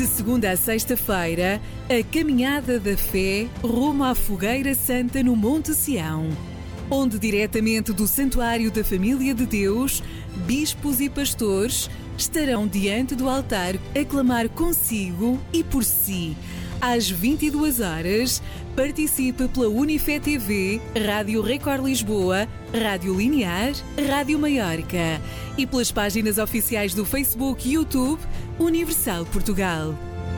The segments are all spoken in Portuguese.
segunda a sexta-feira, a Caminhada da Fé rumo à Fogueira Santa no Monte Sião, onde diretamente do Santuário da Família de Deus, bispos e pastores estarão diante do altar a clamar consigo e por si. Às 22 horas, participe pela Unifé TV, Rádio Record Lisboa, Rádio Linear, Rádio Maiorca e pelas páginas oficiais do Facebook e YouTube Universal Portugal.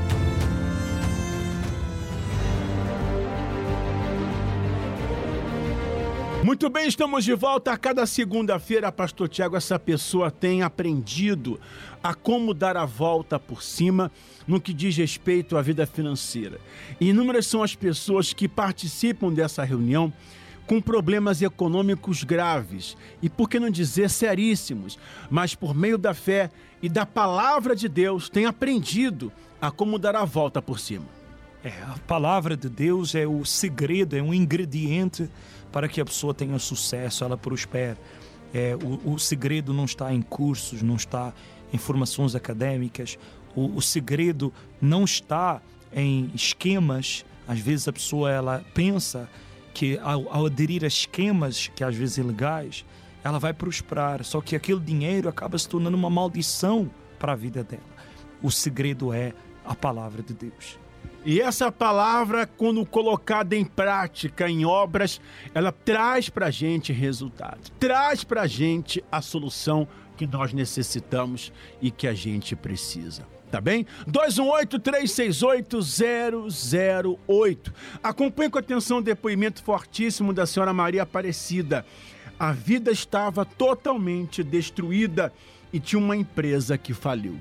Muito bem, estamos de volta. A cada segunda-feira, Pastor Tiago, essa pessoa tem aprendido a como dar a volta por cima no que diz respeito à vida financeira. E inúmeras são as pessoas que participam dessa reunião com problemas econômicos graves e, por que não dizer, seríssimos, mas por meio da fé e da palavra de Deus tem aprendido a como dar a volta por cima. A palavra de Deus é o segredo, é um ingrediente para que a pessoa tenha sucesso, ela prospere. O segredo não está em cursos, não está em formações acadêmicas, o segredo não está em esquemas. Às vezes a pessoa ela pensa que ao aderir a esquemas, que às vezes ilegais, ela vai prosperar, só que aquele dinheiro acaba se tornando uma maldição para a vida dela. O segredo é a palavra de Deus. E essa palavra, quando colocada em prática, em obras, ela traz para a gente resultado, traz para a gente a solução que nós necessitamos e que a gente precisa. Tá bem? 218-368-008. Acompanhe com atenção o depoimento fortíssimo da senhora Maria Aparecida. A vida estava totalmente destruída e tinha uma empresa que faliu.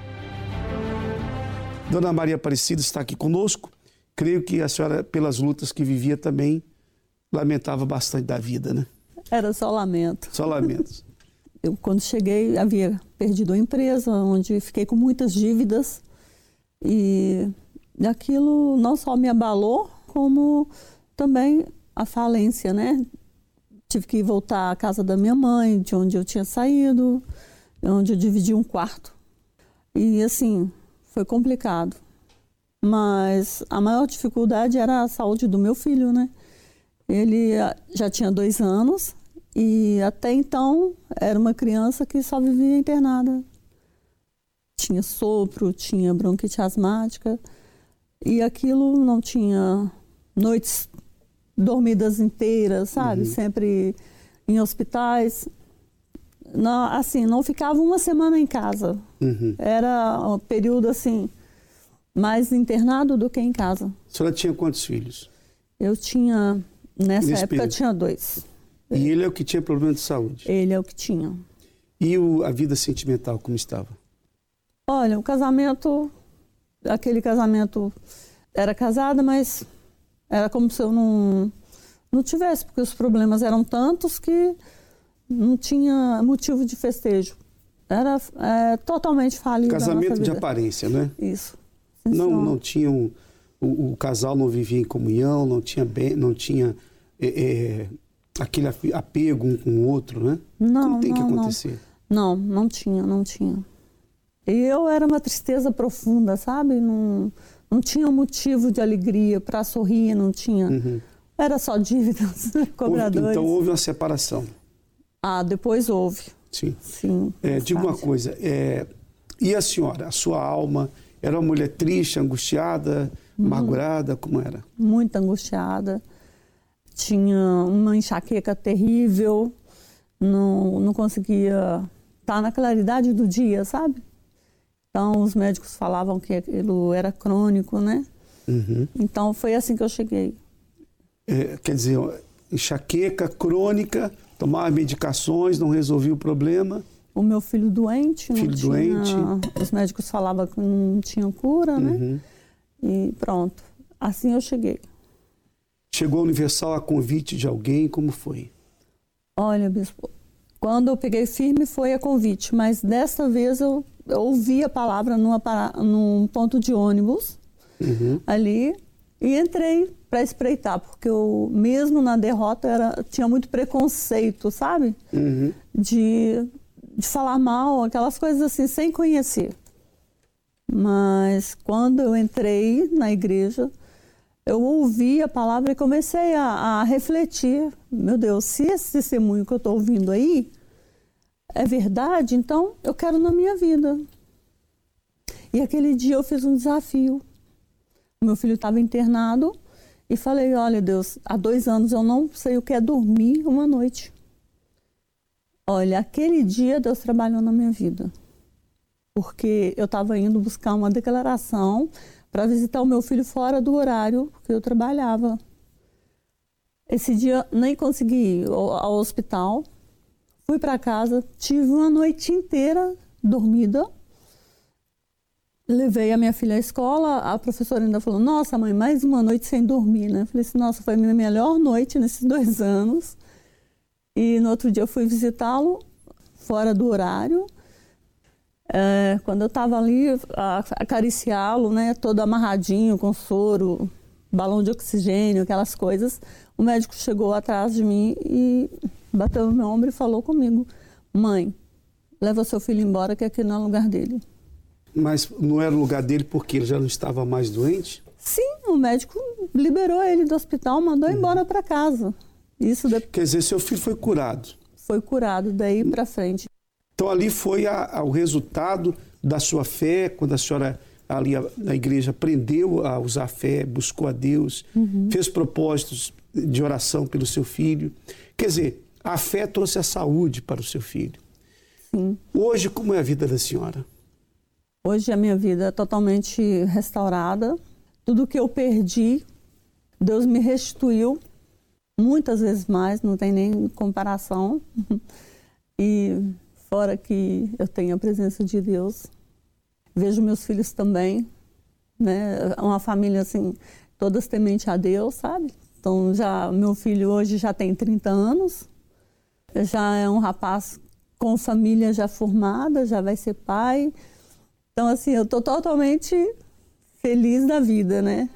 Dona Maria Aparecida está aqui conosco. Creio que a senhora, pelas lutas que vivia, também lamentava bastante da vida, né? Era só lamento. Só lamentos. Eu, quando cheguei, havia perdido a empresa, onde fiquei com muitas dívidas. E aquilo não só me abalou, como também a falência, né? Tive que voltar à casa da minha mãe, de onde eu tinha saído, onde eu dividi um quarto. E assim, foi complicado. Mas a maior dificuldade era a saúde do meu filho, né? Ele já tinha 2 anos e até então era uma criança que só vivia internada. Tinha sopro, tinha bronquite asmática e aquilo não tinha noites dormidas inteiras, sabe? Sempre em hospitais. Não, assim, não ficava uma semana em casa. Era um período assim, mais internado do que em casa. A senhora tinha quantos filhos? Eu tinha, nessa época, período. tinha 2. E ele é o que tinha problema de saúde? Ele é o que tinha. E a vida sentimental, como estava? Olha, o casamento, aquele casamento, era casada, mas era como se eu não tivesse, porque os problemas eram tantos que não tinha motivo de festejo. Era totalmente falido. Casamento de aparência, né? Isso. Não tinha o casal não vivia em comunhão, não tinha aquele apego um com o outro, né? Como tem que acontecer? Não tinha. E eu era uma tristeza profunda, sabe? Não tinha motivo de alegria para sorrir, não tinha. Era só dívidas, cobradores. Então houve uma separação. Depois houve. Sim. Diga uma coisa, e a senhora, a sua alma, era uma mulher triste, angustiada, amargurada, como era? Muito angustiada, tinha uma enxaqueca terrível, não conseguia estar na claridade do dia, sabe? Então os médicos falavam que aquilo era crônico, né? Então foi assim que eu cheguei. Quer dizer, enxaqueca crônica, tomava medicações, não resolvia o problema. O meu filho doente. Os médicos falavam que não tinha cura, né? E pronto, assim eu cheguei. Chegou a Universal a convite de alguém, como foi? Olha, bispo, quando eu peguei firme foi a convite, mas dessa vez eu ouvi a palavra num ponto de ônibus ali e entrei para espreitar, porque eu, mesmo na derrota, tinha muito preconceito, sabe? De falar mal, aquelas coisas assim, sem conhecer. Mas quando eu entrei na igreja, eu ouvi a palavra e comecei a refletir. Meu Deus, se esse testemunho que eu estou ouvindo aí é verdade, então eu quero na minha vida. E aquele dia eu fiz um desafio. O meu filho estava internado e falei, olha Deus, há 2 anos eu não sei o que é dormir uma noite. Olha, aquele dia Deus trabalhou na minha vida. Porque eu estava indo buscar uma declaração para visitar o meu filho fora do horário que eu trabalhava. Esse dia nem consegui ir ao hospital. Fui para casa, tive uma noite inteira dormida. Levei a minha filha à escola, a professora ainda falou, nossa mãe, mais uma noite sem dormir, né? Eu falei assim, nossa, foi a minha melhor noite nesses 2 anos. E no outro dia eu fui visitá-lo, fora do horário. Quando eu estava ali, acariciá-lo, né, todo amarradinho, com soro, balão de oxigênio, aquelas coisas, o médico chegou atrás de mim e bateu no meu ombro e falou comigo, mãe, leva seu filho embora que aqui não é lugar dele. Mas não era o lugar dele porque ele já não estava mais doente? Sim, o médico liberou ele do hospital, mandou embora para casa. Quer dizer, seu filho foi curado? Foi curado, daí para frente. Então ali foi o resultado da sua fé, quando a senhora ali na igreja aprendeu a usar a fé, buscou a Deus, fez propósitos de oração pelo seu filho. Quer dizer, a fé trouxe a saúde para o seu filho. Sim. Hoje, como é a vida da senhora? Hoje a minha vida é totalmente restaurada. Tudo que eu perdi, Deus me restituiu muitas vezes mais, não tem nem comparação. E fora que eu tenho a presença de Deus, vejo meus filhos também, né? Uma família assim, todas temente a Deus, sabe? Então meu filho hoje já tem 30 anos, já é um rapaz com família já formada, já vai ser pai. Então assim, eu estou totalmente feliz da vida, né?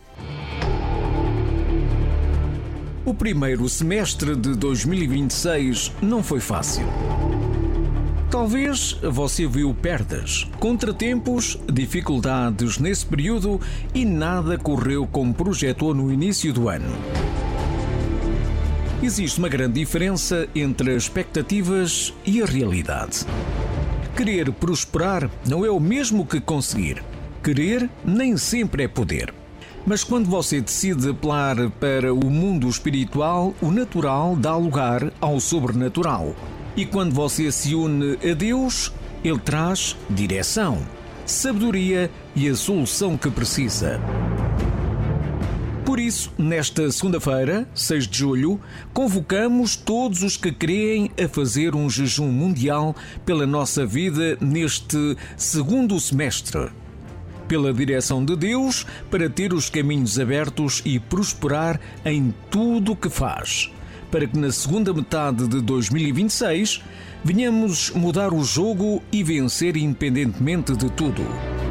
O primeiro semestre de 2026 não foi fácil. Talvez você viu perdas, contratempos, dificuldades nesse período e nada correu como projetou no início do ano. Existe uma grande diferença entre as expectativas e a realidade. Querer prosperar não é o mesmo que conseguir. Querer nem sempre é poder. Mas quando você decide apelar para o mundo espiritual, o natural dá lugar ao sobrenatural. E quando você se une a Deus, Ele traz direção, sabedoria e a solução que precisa. Por isso, nesta segunda-feira, 6 de julho, convocamos todos os que creem a fazer um jejum mundial pela nossa vida neste segundo semestre. Pela direção de Deus, para ter os caminhos abertos e prosperar em tudo o que faz. Para que na segunda metade de 2026 venhamos mudar o jogo e vencer independentemente de tudo.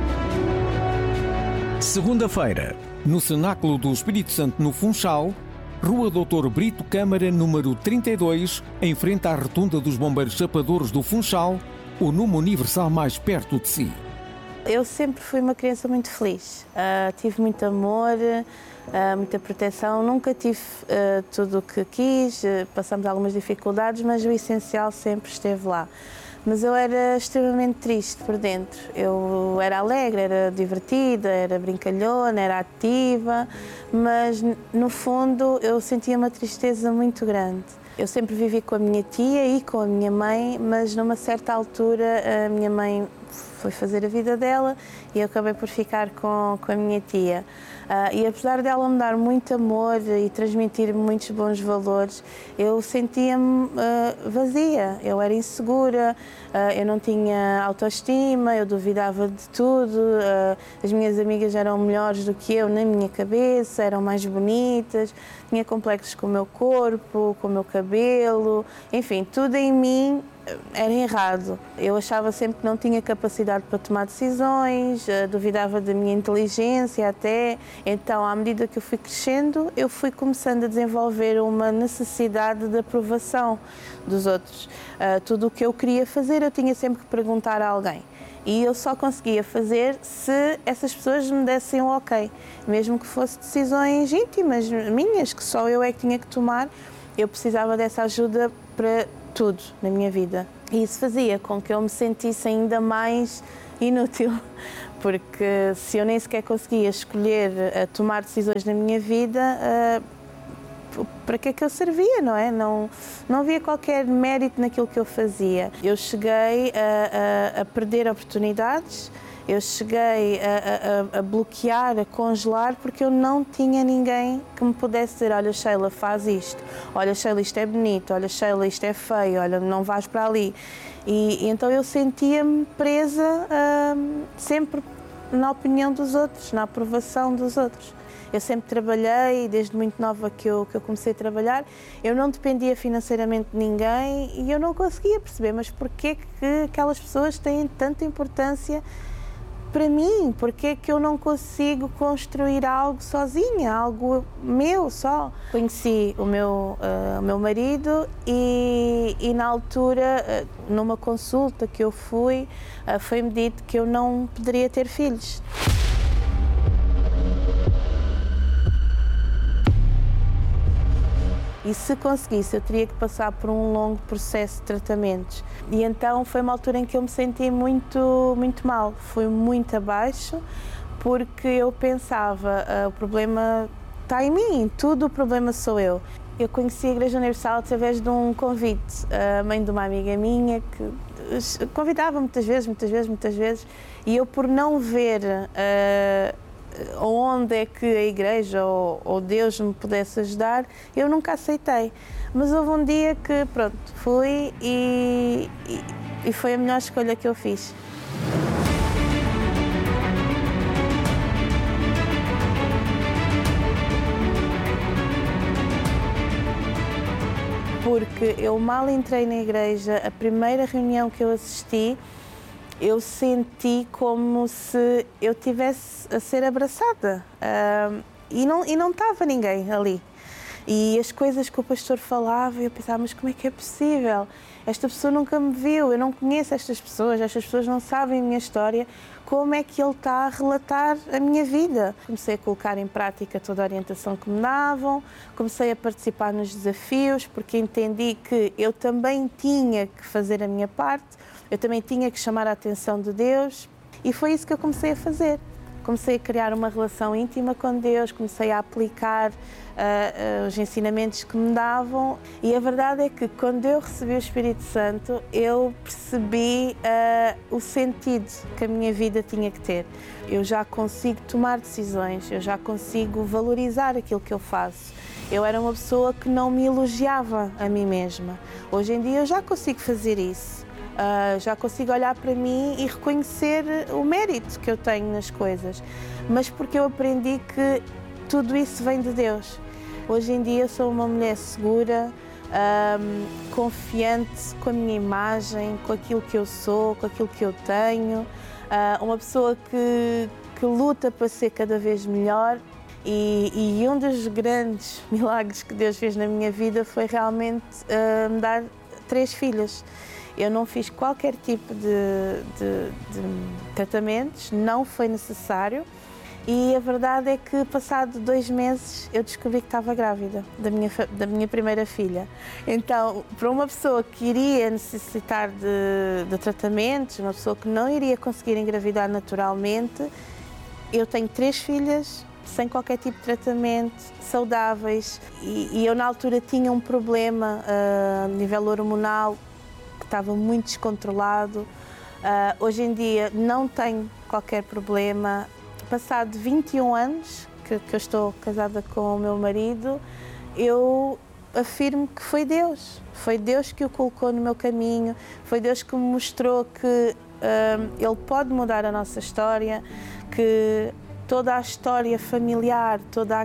Segunda-feira, no Cenáculo do Espírito Santo no Funchal, Rua Doutor Brito Câmara, número 32, em frente à Rotunda dos Bombeiros Chapadores do Funchal, o número universal mais perto de si. Eu sempre fui uma criança muito feliz. Tive muito amor, muita proteção. Nunca tive tudo o que quis, passamos algumas dificuldades, mas o essencial sempre esteve lá. Mas eu era extremamente triste por dentro. Eu era alegre, era divertida, era brincalhona, era ativa, mas no fundo eu sentia uma tristeza muito grande. Eu sempre vivi com a minha tia e com a minha mãe, mas numa certa altura a minha mãe foi fazer a vida dela e eu acabei por ficar com a minha tia. E apesar dela me dar muito amor e transmitir muitos bons valores, eu sentia-me vazia, eu era insegura, eu não tinha autoestima, eu duvidava de tudo, as minhas amigas eram melhores do que eu na minha cabeça, eram mais bonitas, tinha complexos com o meu corpo, com o meu cabelo, enfim, tudo em mim era errado. Eu achava sempre que não tinha capacidade para tomar decisões, duvidava da minha inteligência até. Então, à medida que eu fui crescendo, eu fui começando a desenvolver uma necessidade de aprovação dos outros. Tudo o que eu queria fazer, eu tinha sempre que perguntar a alguém. E eu só conseguia fazer se essas pessoas me dessem o ok. Mesmo que fosse decisões íntimas minhas, que só eu é que tinha que tomar, eu precisava dessa ajuda para tudo na minha vida. E isso fazia com que eu me sentisse ainda mais inútil, porque se eu nem sequer conseguia escolher tomar decisões na minha vida, para que é que eu servia, não é? Não havia qualquer mérito naquilo que eu fazia. Eu cheguei a perder oportunidades, eu cheguei a bloquear, a congelar, porque eu não tinha ninguém que me pudesse dizer: olha, Sheila, faz isto, olha, Sheila, isto é bonito, olha, Sheila, isto é feio, olha, não vais para ali. E então eu sentia-me presa sempre na opinião dos outros, na aprovação dos outros. Eu sempre trabalhei, desde muito nova que eu comecei a trabalhar, eu não dependia financeiramente de ninguém e eu não conseguia perceber, mas porquê que aquelas pessoas têm tanta importância para mim? Porquê que eu não consigo construir algo sozinha, algo meu só? Conheci o meu marido e na altura, numa consulta que eu fui, foi-me dito que eu não poderia ter filhos. E se conseguisse, eu teria que passar por um longo processo de tratamentos. E então foi uma altura em que eu me senti muito, muito mal. Fui muito abaixo, porque eu pensava, o problema está em mim, tudo o problema sou eu. Eu conheci a Igreja Universal através de um convite. A mãe de uma amiga minha que convidava muitas vezes, e eu, por não ver onde é que a Igreja ou Deus me pudesse ajudar, eu nunca aceitei. Mas houve um dia que, pronto, fui e foi a melhor escolha que eu fiz. Porque eu mal entrei na igreja, a primeira reunião que eu assisti, eu senti como se eu estivesse a ser abraçada e não estava ninguém ali. E as coisas que o pastor falava, eu pensava, mas como é que é possível? Esta pessoa nunca me viu, eu não conheço estas pessoas não sabem a minha história, como é que ele está a relatar a minha vida? Comecei a colocar em prática toda a orientação que me davam, comecei a participar nos desafios, porque entendi que eu também tinha que fazer a minha parte, eu também tinha que chamar a atenção de Deus, e foi isso que eu comecei a fazer. Comecei a criar uma relação íntima com Deus, comecei a aplicar os ensinamentos que me davam, e a verdade é que quando eu recebi o Espírito Santo, eu percebi o sentido que a minha vida tinha que ter. Eu já consigo tomar decisões, eu já consigo valorizar aquilo que eu faço. Eu era uma pessoa que não me elogiava a mim mesma. Hoje em dia eu já consigo fazer isso. Já consigo olhar para mim e reconhecer o mérito que eu tenho nas coisas, mas porque eu aprendi que tudo isso vem de Deus. Hoje em dia sou uma mulher segura, confiante com a minha imagem, com aquilo que eu sou, com aquilo que eu tenho, uma pessoa que luta para ser cada vez melhor. E um dos grandes milagres que Deus fez na minha vida foi realmente me dar 3 filhas. Eu não fiz qualquer tipo de tratamentos, não foi necessário, e a verdade é que, passado 2 meses, eu descobri que estava grávida da minha primeira filha. Então, para uma pessoa que iria necessitar de tratamentos, uma pessoa que não iria conseguir engravidar naturalmente, eu tenho 3 filhas, sem qualquer tipo de tratamento, saudáveis, e eu na altura tinha um problema a nível hormonal, estava muito descontrolado. Hoje em dia não tenho qualquer problema. Passado 21 anos que eu estou casada com o meu marido, eu afirmo que foi Deus. Foi Deus que o colocou no meu caminho, foi Deus que me mostrou que Ele pode mudar a nossa história, que toda a história familiar, toda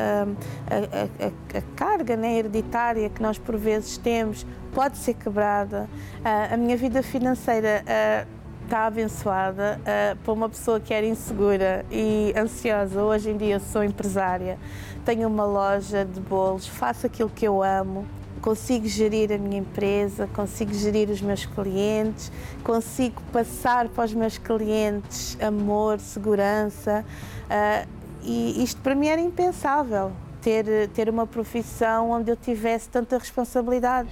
a carga, né, hereditária que nós por vezes temos, pode ser quebrada. A minha vida financeira está abençoada. Para uma pessoa que era insegura e ansiosa, hoje em dia sou empresária, tenho uma loja de bolos, faço aquilo que eu amo, consigo gerir a minha empresa, consigo gerir os meus clientes, consigo passar para os meus clientes amor, segurança, e isto para mim era impensável, ter uma profissão onde eu tivesse tanta responsabilidade.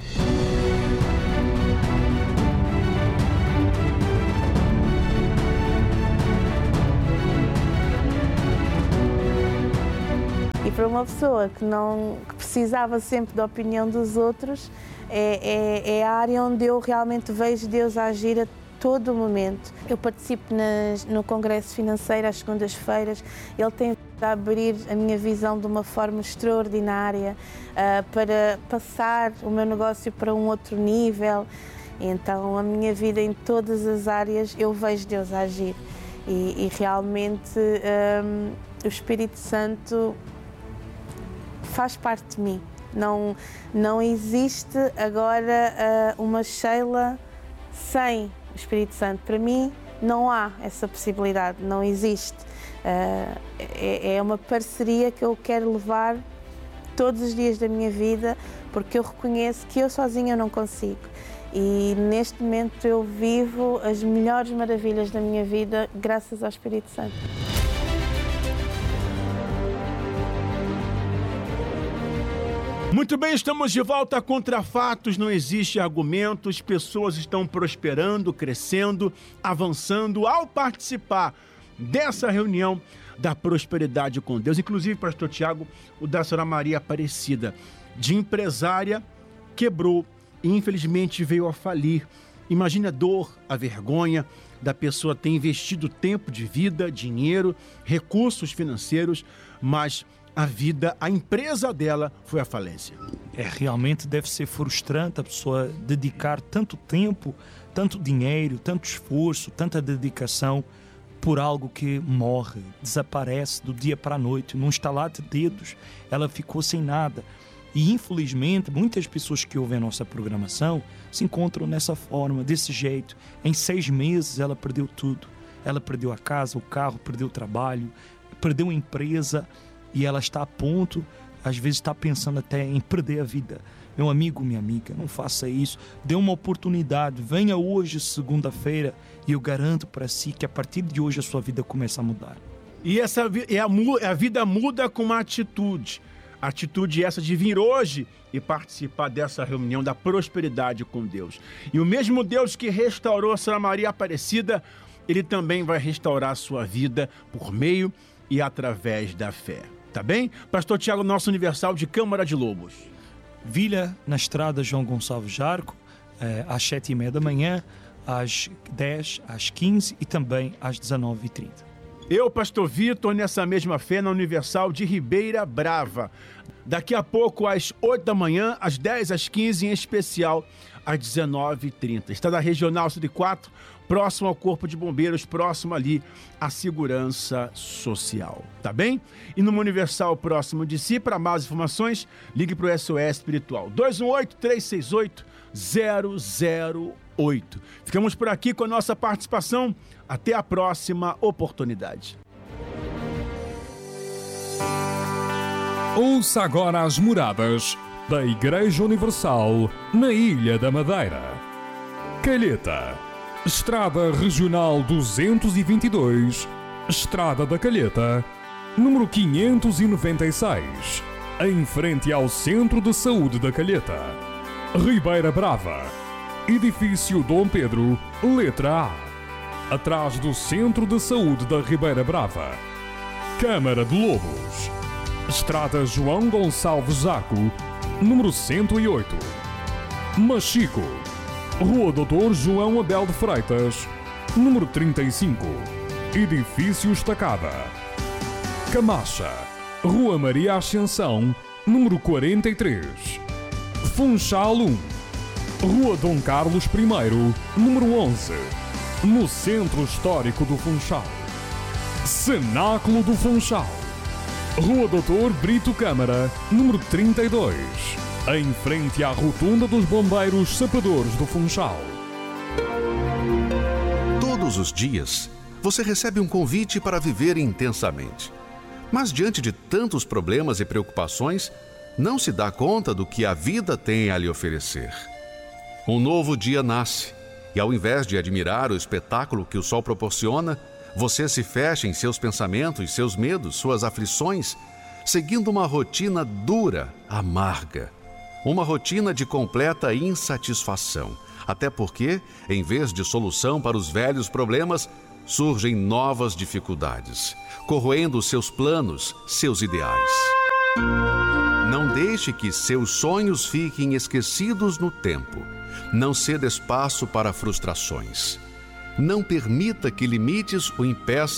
E para uma pessoa que precisava sempre da opinião dos outros, é a área onde eu realmente vejo Deus agir a todo o momento. Eu participo no Congresso Financeiro às segundas-feiras. Ele tem a abrir a minha visão de uma forma extraordinária para passar o meu negócio para um outro nível. Então, a minha vida em todas as áreas, eu vejo Deus agir. E realmente o Espírito Santo faz parte de mim. Não existe agora uma Sheila sem o Espírito Santo. Para mim não há essa possibilidade, não existe. É uma parceria que eu quero levar todos os dias da minha vida, porque eu reconheço que eu sozinha não consigo. E neste momento eu vivo as melhores maravilhas da minha vida graças ao Espírito Santo. Muito bem, estamos de volta. Contra fatos não existe argumentos, pessoas estão prosperando, crescendo, avançando ao participar dessa reunião da prosperidade com Deus. Inclusive, pastor Tiago, o da senhora Maria Aparecida, de empresária, quebrou e infelizmente veio a falir. Imagine a dor, a vergonha da pessoa ter investido tempo de vida, dinheiro, recursos financeiros, mas a empresa dela foi à falência. Realmente deve ser frustrante a pessoa dedicar tanto tempo, tanto dinheiro, tanto esforço, tanta dedicação por algo que morre, desaparece do dia para a noite, num estalar de dedos, ela ficou sem nada. E infelizmente muitas pessoas que ouvem a nossa programação se encontram nessa forma, desse jeito. Em 6 meses ela perdeu tudo. Ela perdeu a casa, o carro, perdeu o trabalho, perdeu a empresa. E ela está a ponto, às vezes está pensando até em perder a vida. Meu amigo, minha amiga, não faça isso. Dê uma oportunidade, venha hoje, segunda-feira, e eu garanto para si que a partir de hoje a sua vida começa a mudar. E a vida muda com uma atitude. A atitude essa de vir hoje e participar dessa reunião da prosperidade com Deus. E o mesmo Deus que restaurou a senhora Maria Aparecida, Ele também vai restaurar a sua vida por meio e através da fé. Tá bem? Pastor Tiago, nosso Universal de Câmara de Lobos. Vila, na estrada João Gonçalves Jarco, às 7h30 da manhã, às 10, às 15 e também às 19h30. Eu, pastor Vitor, nessa mesma fé na Universal de Ribeira Brava. Daqui a pouco, às 8 da manhã, às 10, às 15, em especial, às 19h30. Está da Regional 104, próximo ao Corpo de Bombeiros, próximo ali à Segurança Social. Tá bem? E no Universal próximo de si, para mais informações, ligue para o SOS Espiritual. 218-368-008. Ficamos por aqui com a nossa participação. Até a próxima oportunidade. Ouça agora as moradas da Igreja Universal na Ilha da Madeira. Calheta, Estrada Regional 222, Estrada da Calheta, número 596, em frente ao Centro de Saúde da Calheta. Ribeira Brava, Edifício Dom Pedro, letra A, atrás do Centro de Saúde da Ribeira Brava. Câmara de Lobos, Estrada João Gonçalves Zaco, número 108. Machico, Rua Doutor João Abel de Freitas, número 35, Edifício Estacada. Camacha, Rua Maria Ascensão, número 43. Funchal 1, Rua Dom Carlos I, número 11, no Centro Histórico do Funchal. Cenáculo do Funchal, Rua Doutor Brito Câmara, número 32, em frente à Rotunda dos Bombeiros Sapadores do Funchal. Todos os dias, você recebe um convite para viver intensamente. Mas diante de tantos problemas e preocupações, não se dá conta do que a vida tem a lhe oferecer. Um novo dia nasce, e ao invés de admirar o espetáculo que o sol proporciona, você se fecha em seus pensamentos, seus medos, suas aflições, seguindo uma rotina dura, amarga. Uma rotina de completa insatisfação. Até porque, em vez de solução para os velhos problemas, surgem novas dificuldades, corroendo seus planos, seus ideais. Não deixe que seus sonhos fiquem esquecidos no tempo. Não ceda espaço para frustrações. Não permita que limites o impeçam